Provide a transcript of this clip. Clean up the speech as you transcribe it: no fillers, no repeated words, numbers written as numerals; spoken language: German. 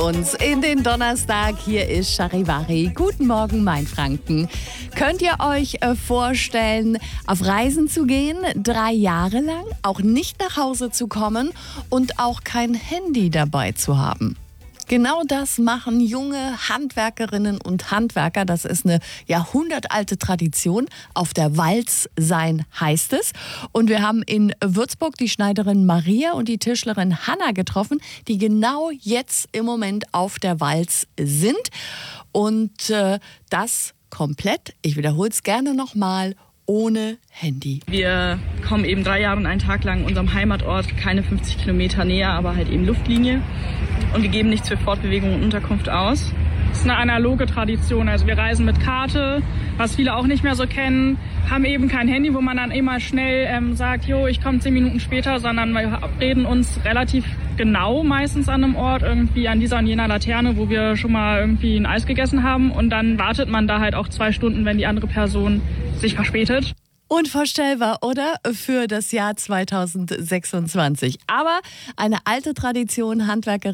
Uns in den Donnerstag. Hier ist Charivari. Guten Morgen, Mainfranken. Könnt ihr euch vorstellen, auf Reisen zu gehen, 3 Jahre lang, auch nicht nach Hause zu kommen und auch kein Handy dabei zu haben? Genau das machen junge Handwerkerinnen und Handwerker. Das ist eine jahrhundertalte Tradition. Auf der Walz sein heißt es. Und wir haben in Würzburg die Schneiderin Maria und die Tischlerin Hanna getroffen, die genau jetzt im Moment auf der Walz sind. Und das komplett, ich wiederhole es gerne nochmal, ohne Handy. Wir kommen eben 3 Jahre und einen Tag lang unserem Heimatort, keine 50 Kilometer näher, aber halt eben Luftlinie. Und wir geben nichts für Fortbewegung und Unterkunft aus. Das ist eine analoge Tradition. Also wir reisen mit Karte, was viele auch nicht mehr so kennen, haben eben kein Handy, wo man dann immer schnell sagt, jo, ich komme 10 Minuten später, sondern wir reden uns relativ genau meistens an einem Ort, irgendwie an dieser und jener Laterne, wo wir schon mal irgendwie ein Eis gegessen haben. Und dann wartet man da halt auch 2 Stunden, wenn die andere Person sich verspätet. Unvorstellbar, oder? Für das Jahr 2026. Aber eine alte Tradition, Handwerkerin